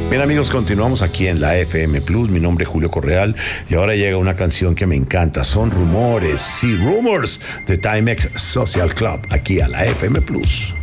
Bien, amigos, continuamos aquí en la FM Plus. Mi nombre es Julio Correal y ahora llega una canción que me encanta. Son rumores, sí, rumors de Timex Social Club aquí a la FM Plus.